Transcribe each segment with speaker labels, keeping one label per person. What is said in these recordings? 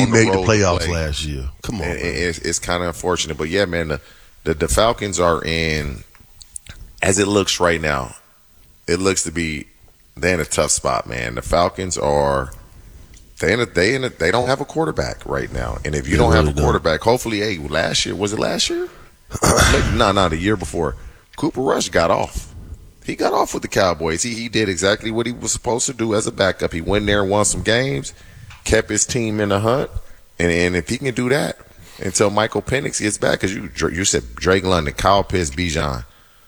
Speaker 1: didn't make the playoffs last year. Come on,
Speaker 2: it's kind of unfortunate, but yeah, man, the Falcons are in. As it looks right now, it looks to be they're in a tough spot, man. The Falcons are they don't have a quarterback right now, and if you don't have a quarterback, hopefully, hey, last year was it last year? No, the year before. Cooper Rush got off. He got off with the Cowboys. He did exactly what he was supposed to do as a backup. He went there and won some games, kept his team in the hunt, and if he can do that until Michael Penix gets back, because you said Drake London, Kyle Pitts, Bijan.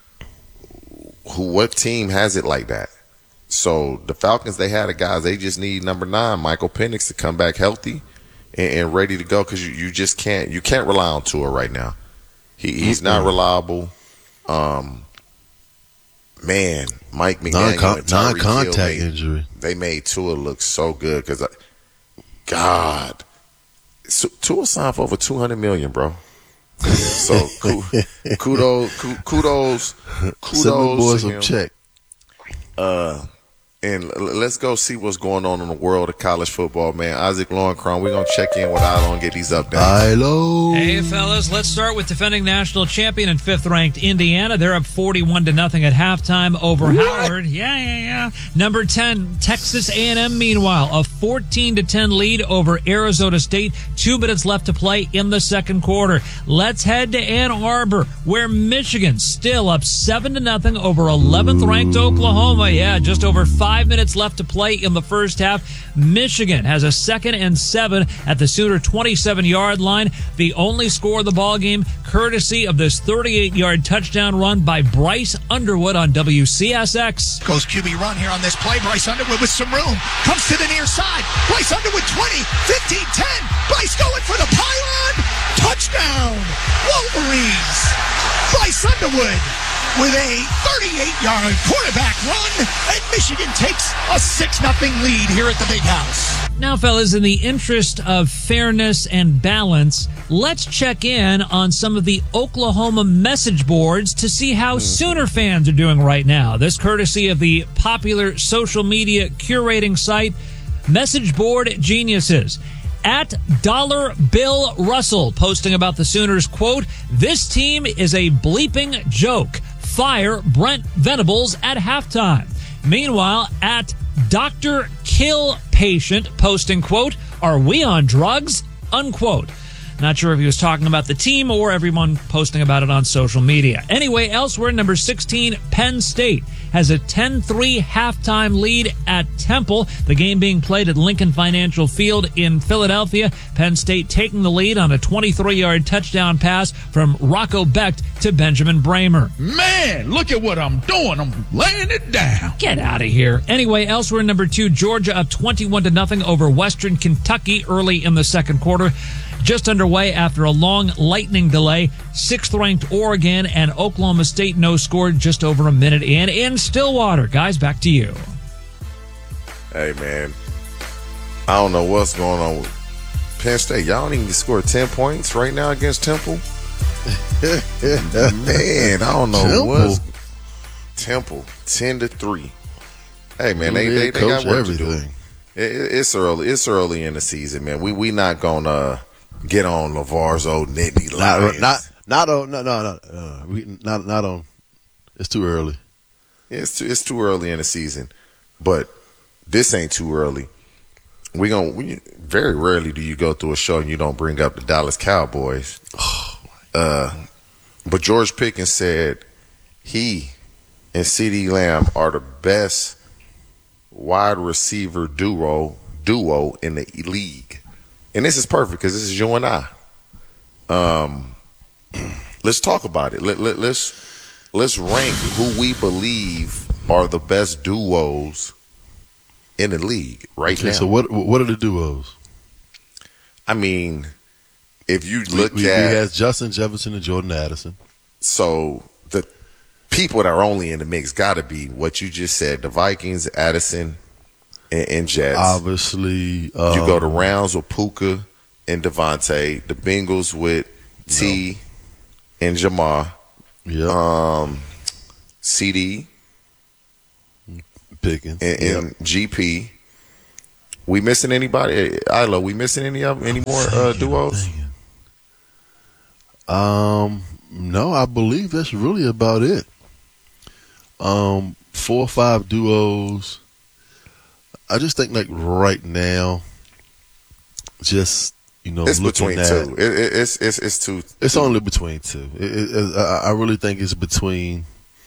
Speaker 2: What team has it like that? So the Falcons, they had a guys. They just need number 9, Michael Penix, to come back healthy and ready to go, because you just can't rely on Tua right now. He's not reliable. Man, Mike McDaniel,
Speaker 1: non-contact injury.
Speaker 2: They made Tua look so good because, God, Tua signed for over $200 million, bro. So kudos
Speaker 1: Send the boys
Speaker 2: to him.
Speaker 1: Some check.
Speaker 2: And let's go see what's going on in the world of college football, man. Isaac Lowenkron, we're going to check in with Ilo and get these updates.
Speaker 1: Ilo.
Speaker 3: Hey, fellas, let's start with defending national champion and 5th-ranked Indiana. They're up 41-0 at halftime over Howard. Yeah. Number 10, Texas A&M, meanwhile, a 14-10 lead over Arizona State. 2 minutes left to play in the second quarter. Let's head to Ann Arbor, where Michigan still up 7-0 over 11th-ranked Oklahoma. Yeah, just over 5 minutes left to play in the first half. Michigan has a 2nd and 7 at the Sooner 27-yard line. The only score of the ball game, courtesy of this 38-yard touchdown run by Bryce Underwood on WCSX.
Speaker 4: Goes QB run here on this play. Bryce Underwood with some room. Comes to the near side. Bryce Underwood 20, 15, 10. Bryce going for the pylon. Touchdown. Wolverines. Bryce Underwood with a 38-yard quarterback run, and Michigan takes a 6-0 lead here at the Big House.
Speaker 3: Now, fellas, in the interest of fairness and balance, let's check in on some of the Oklahoma message boards to see how Sooner fans are doing right now. This courtesy of the popular social media curating site Message Board Geniuses. At Dollar Bill Russell posting about the Sooners, quote, "This team is a bleeping joke. Fire Brent Venables at halftime." Meanwhile, at Dr. Kill Patient posting, quote, "Are we on drugs?" unquote. Not sure if he was talking about the team or everyone posting about it on social media. Anyway, elsewhere, number 16, Penn State has a 10-3 halftime lead at Temple. The game being played at Lincoln Financial Field in Philadelphia. Penn State taking the lead on a 23-yard touchdown pass from Rocco Becht to Benjamin Bramer.
Speaker 4: Man, look at what I'm doing. I'm laying it down.
Speaker 3: Get out of here. Anyway, elsewhere, number 2, Georgia up 21-0 over Western Kentucky early in the second quarter. Just underway after a long lightning delay, 6th-ranked Oregon and Oklahoma State no scored just over a minute in Stillwater. Guys, back to you.
Speaker 2: Hey, man, I don't know what's going on with Penn State. Y'all don't even score 10 points right now against Temple. Man, I don't know what's Temple 10-3. Hey, man, they got work to do. It's early. It's early in the season, man. We not gonna get on LeVar's old Nittany Lions.
Speaker 1: Not on. It's too early.
Speaker 2: It's too early in the season, but this ain't too early. Very rarely do you go through a show and you don't bring up the Dallas Cowboys. But George Pickens said he and CeeDee Lamb are the best wide receiver duo in the league. And this is perfect because this is you and I. Let's talk about it. Let's rank who we believe are the best duos in the league right now.
Speaker 1: So what are the duos?
Speaker 2: I mean, if you look
Speaker 1: we have Justin Jefferson and Jordan Addison.
Speaker 2: So the people that are only in the mix got to be what you just said: the Vikings, Addison, and Jets.
Speaker 1: Obviously,
Speaker 2: you go to Rounds with Puka and Devontae. The Bengals with T and Jamar.
Speaker 1: Yeah.
Speaker 2: CD
Speaker 1: Pickens
Speaker 2: and GP. We missing anybody? Ilo, we missing any more duos?
Speaker 1: No, I believe that's really about it. 4 or 5 duos. I just think like right now, just
Speaker 2: it's between two. It's two.
Speaker 1: It's only between two. I really think it's between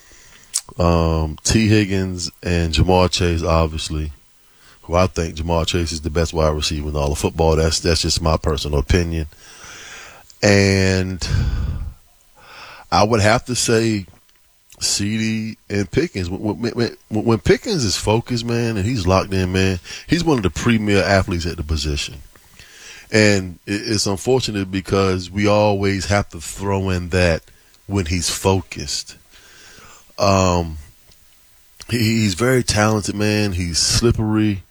Speaker 1: T. Higgins and Jamar Chase, obviously. Who I think Jamar Chase is the best wide receiver in all of football. That's just my personal opinion. And I would have to say CD and Pickens. When Pickens is focused, man, and he's locked in, man, he's one of the premier athletes at the position. And it's unfortunate because we always have to throw in that when he's focused. He's very talented, man. He's slippery.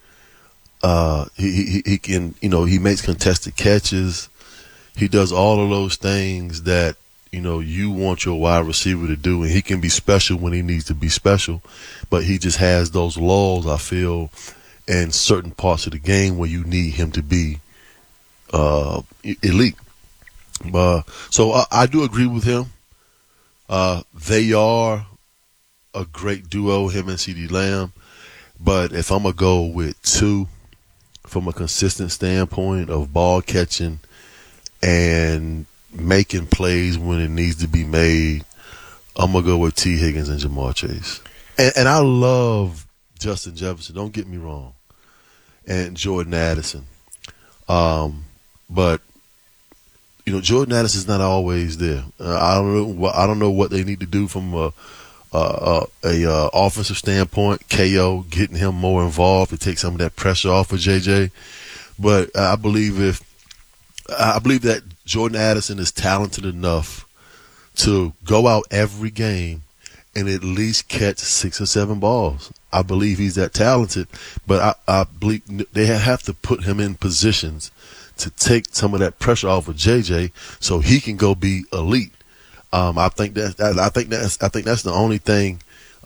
Speaker 1: He can, he makes contested catches. He does all of those things that, you want your wide receiver to do, and he can be special when he needs to be special, but he just has those lulls, I feel, in certain parts of the game where you need him to be elite. So I do agree with him. They are a great duo, him and CeeDee Lamb, but if I'm going to go with two from a consistent standpoint of ball catching and making plays when it needs to be made, I'm going to go with T. Higgins and Jamar Chase. And I love Justin Jefferson, don't get me wrong, and Jordan Addison. But, Jordan Addison's not always there. I don't know what they need to do from a offensive standpoint. KO, getting him more involved to take some of that pressure off of JJ. But I believe that Jordan Addison is talented enough to go out every game and at least catch 6 or 7 balls. I believe he's that talented, but I believe they have to put him in positions to take some of that pressure off of JJ so he can go be elite. I think that's the only thing,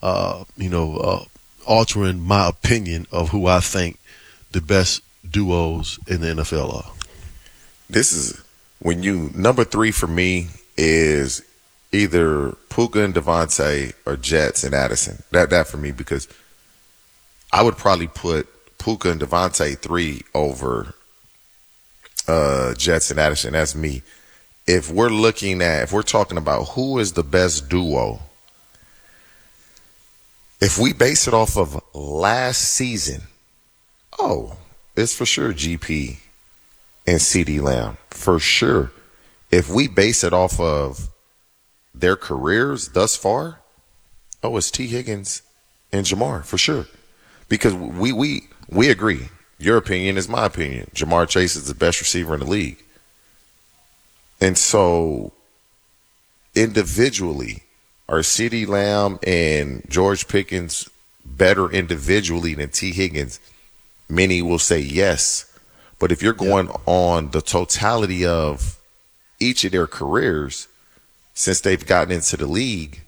Speaker 1: altering my opinion of who I think the best duos in the NFL are.
Speaker 2: This is number 3 for me is either Puka and Devontae or Jets and Addison. That for me, because I would probably put Puka and Devontae 3 over Jets and Addison. That's me. If we're talking about who is the best duo, if we base it off of last season, it's for sure GP and CeeDee Lamb, for sure. If we base it off of their careers thus far, it's T. Higgins and Jamar, for sure. Because we agree. Your opinion is my opinion. Jamar Chase is the best receiver in the league. And so, individually, are CeeDee Lamb and George Pickens better individually than T. Higgins? Many will say yes. But if you're going on the totality of each of their careers since they've gotten into the league,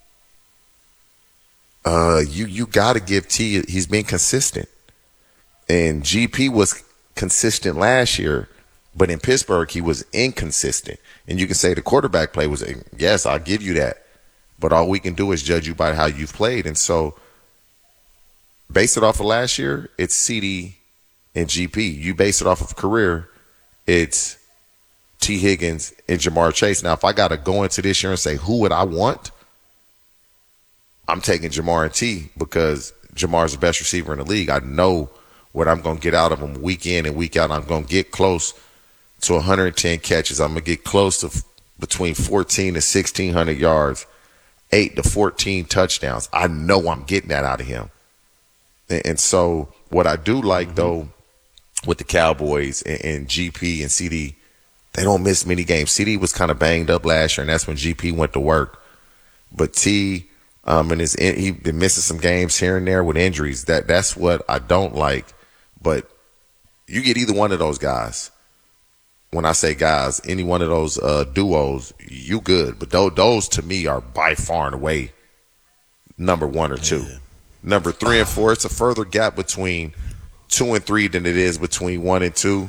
Speaker 2: you got to give T. He's been consistent. And GP was consistent last year, but in Pittsburgh, he was inconsistent. And you can say the quarterback play was, yes, I'll give you that. But all we can do is judge you by how you've played. And so, based it off of last year, it's CD and GP. You base it off of career, it's T. Higgins and Jamar Chase. Now, if I got to go into this year and say, who would I want? I'm taking Jamar and T, because Jamar's the best receiver in the league. I know what I'm going to get out of him week in and week out. I'm going to get close to 110 catches. I'm going to get close to between 14 to 1,600 yards, 8 to 14 touchdowns. I know I'm getting that out of him. And so what I do like, though, with the Cowboys and GP and CD, they don't miss many games. CD was kind of banged up last year, and that's when GP went to work. But T, he's been missing some games here and there with injuries. That's what I don't like. But you get either one of those guys. When I say guys, any one of those duos, you good. But those to me are by far and away number 1 or 2. Yeah. Number 3 and 4, it's a further gap between 2 and 3 than it is between 1 and 2.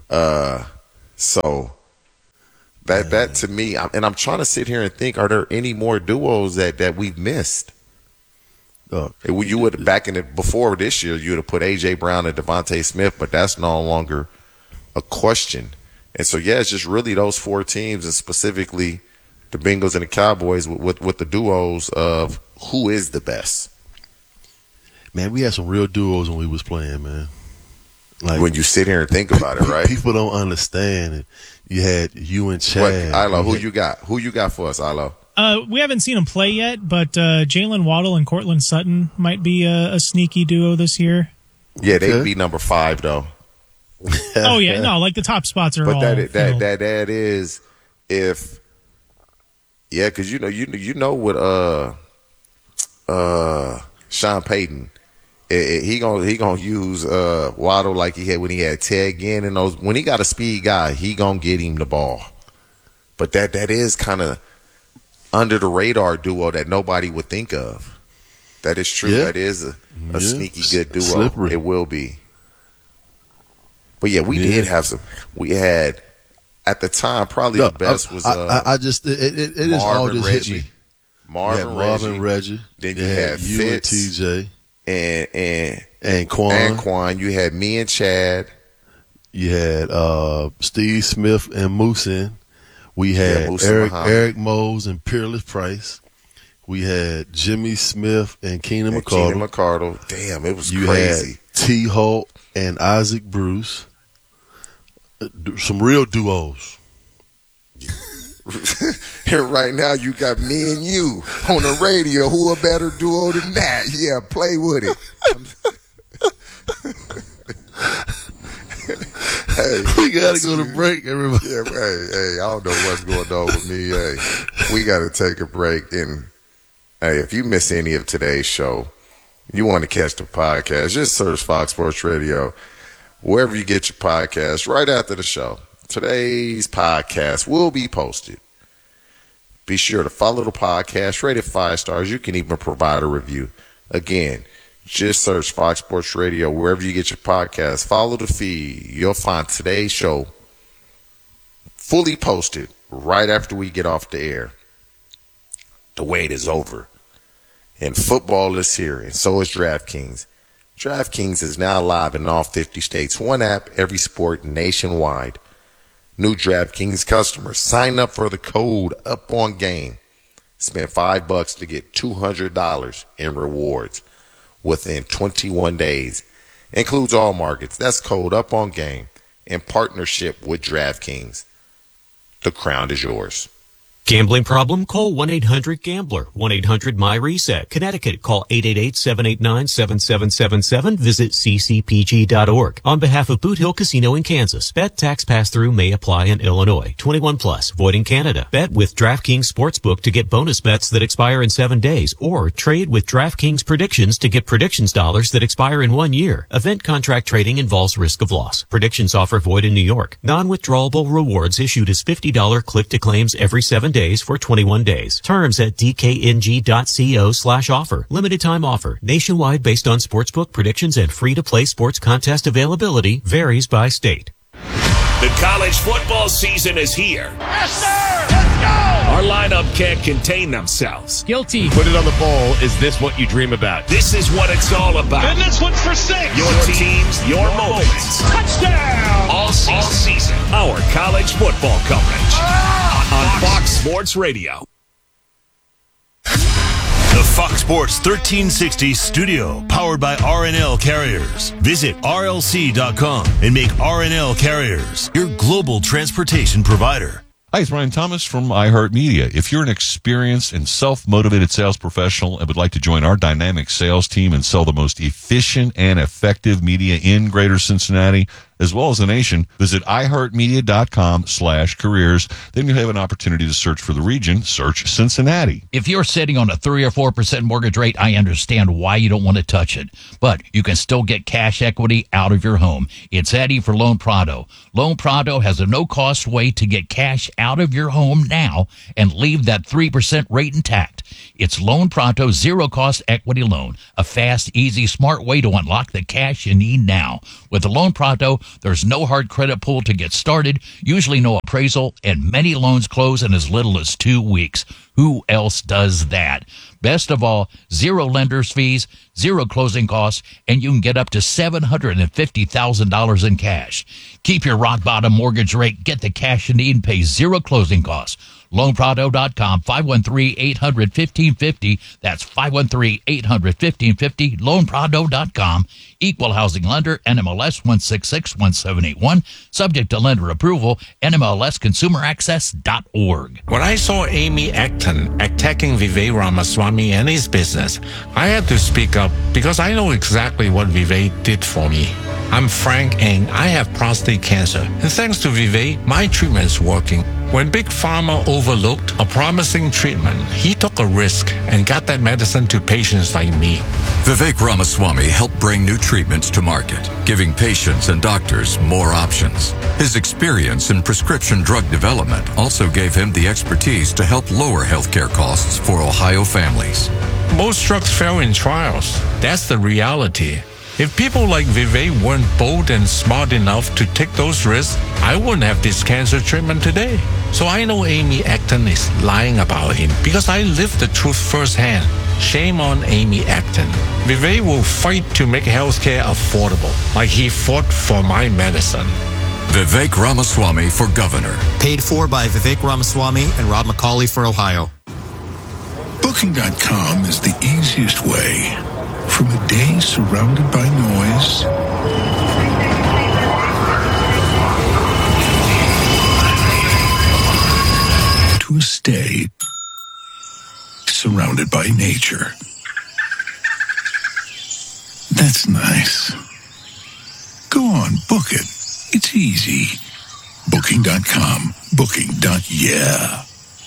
Speaker 2: So that to me, I'm trying to sit here and think: are there any more duos that we've missed? You would before this year, you would have put AJ Brown and Devontae Smith, but that's no longer a question. And so, yeah, it's just really those 4 teams, and specifically the Bengals and the Cowboys with the duos of who is the best.
Speaker 1: Man, we had some real duos when we was playing, man. Like,
Speaker 2: when you sit here and think about it, right?
Speaker 1: People don't understand it. You had you and Chad.
Speaker 2: Ilo, who you got? Who you got for us, Ilo?
Speaker 5: We haven't seen them play yet, but Jalen Waddle and Cortland Sutton might be a sneaky duo this year.
Speaker 2: Yeah, they'd be number 5 though.
Speaker 5: Oh yeah, no, like the top spots are. But
Speaker 2: that is if because you know what Sean Payton. He gonna use Waddle like he had when he had Ted Ginn and those. When he got a speed guy, he gonna get him the ball. But that is kind of under the radar duo that nobody would think of. That is true. Yeah. That is a sneaky good duo.
Speaker 1: Slippery.
Speaker 2: It will be. But yeah, we did have some. We had at the time probably the best was.
Speaker 1: I just it is all just
Speaker 2: Reggie.
Speaker 1: hit me.
Speaker 2: Marvin Reggie. Then you had
Speaker 1: you
Speaker 2: Fitz,
Speaker 1: and TJ.
Speaker 2: And
Speaker 1: Quan.
Speaker 2: You had me and Chad.
Speaker 1: You had Steve Smith and Moosin. We had Eric Mose and Peerless Price. We had Jimmy Smith and Keenan McCardle.
Speaker 2: Damn, it was
Speaker 1: crazy.
Speaker 2: You
Speaker 1: had T. Holt and Isaac Bruce. Some real duos.
Speaker 2: Here right now, you got me and you on the radio. Who a better duo than that? Yeah, play with it. Hey,
Speaker 1: we gotta go to break, everybody.
Speaker 2: Yeah, hey, I don't know what's going on with me. Hey, we gotta take a break. And hey, if you miss any of today's show, you want to catch the podcast, just search Fox Sports Radio wherever you get your podcast right after the show. Today's podcast will be posted. Be sure to follow the podcast, rate it 5 stars. You can even provide a review. Again, just search Fox Sports Radio wherever you get your podcast. Follow the feed. You'll find today's show fully posted right after we get off the air. The wait is over. And football is here, and so is DraftKings. DraftKings is now live in all 50 states. One app, every sport nationwide. New DraftKings customers, sign up for the code UPONGAME. Spend $5 to get $200 in rewards within 21 days. Includes all markets. That's code UPONGAME in partnership with DraftKings. The crown is yours.
Speaker 6: Gambling problem? Call 1-800-GAMBLER. 1-800-MY-RESET. Connecticut, call 888-789-7777. Visit ccpg.org. On behalf of Boot Hill Casino in Kansas, bet tax pass-through may apply in Illinois. 21 plus, void in Canada. Bet with DraftKings Sportsbook to get bonus bets that expire in 7 days, or trade with DraftKings Predictions to get predictions dollars that expire in 1 year. Event contract trading involves risk of loss. Predictions offer void in New York. Non-withdrawable rewards issued as $50 click-to-claims every 7 days for 21 days. Terms at dkng.co/offer. Limited time offer. Nationwide based on sportsbook predictions and free-to-play sports contest availability. Varies by state.
Speaker 7: The college football season is here.
Speaker 4: Yes, sir! Let's go!
Speaker 7: Our lineup can't contain themselves.
Speaker 3: Guilty.
Speaker 8: Put it on the bowl. Is this what you dream about?
Speaker 7: This is what it's all about.
Speaker 4: And this one's for 6.
Speaker 7: Your teams, your moments.
Speaker 4: Touchdown!
Speaker 7: All season. Our college football coverage. On Fox Sports Radio.
Speaker 9: The Fox Sports 1360 studio, powered by RNL Carriers. Visit RLC.com and make RNL Carriers your global transportation provider.
Speaker 10: Hi, it's Ryan Thomas from iHeartMedia. If you're an experienced and self-motivated sales professional and would like to join our dynamic sales team and sell the most efficient and effective media in Greater Cincinnati, as well as the nation. Visit iHeartMedia.com/careers. Then you'll have an opportunity to search for the region. Search Cincinnati.
Speaker 11: If you're sitting on a 3 or 4% mortgage rate, I understand why you don't want to touch it. But you can still get cash equity out of your home. It's Eddie for Loan Prado. Loan Prado has a no-cost way to get cash out of your home now and leave that 3% rate intact. It's Loan Prado zero-cost equity loan, a fast, easy, smart way to unlock the cash you need now. With the Loan Prado, there's no hard credit pull to get started, usually no appraisal, and many loans close in as little as 2 weeks. Who else does that? Best of all, zero lender's fees, zero closing costs, and you can get up to $750,000 in cash. Keep your rock-bottom mortgage rate, get the cash you need, and pay zero closing costs. LoanPrado.com, 513-800-1550. That's 513-800-1550. LoanPrado.com. Equal housing lender, NMLS 1661781. Subject to lender approval, NMLSconsumeraccess.org.
Speaker 12: When I saw Amy Acton attacking Vivek Ramaswamy and his business, I had to speak up because I know exactly what Vivek did for me. I'm Frank and I have prostate cancer. And thanks to Vivek, my treatment's working. When Big Pharma overlooked a promising treatment, he took a risk and got that medicine to patients like me.
Speaker 13: Vivek Ramaswamy helped bring new treatments to market, giving patients and doctors more options. His experience in prescription drug development also gave him the expertise to help lower healthcare costs for Ohio families.
Speaker 12: Most drugs fail in trials. That's the reality. If people like Vivek weren't bold and smart enough to take those risks, I wouldn't have this cancer treatment today. So I know Amy Acton is lying about him because I lived the truth firsthand. Shame on Amy Acton. Vivek will fight to make healthcare affordable, like he fought for my medicine.
Speaker 13: Vivek Ramaswamy for governor.
Speaker 14: Paid for by Vivek Ramaswamy and Rob McCauley for Ohio.
Speaker 15: Booking.com is the easiest way. From a day surrounded by noise to a stay surrounded by nature. That's nice. Go on, book it. It's easy. Booking.com. Booking.yeah.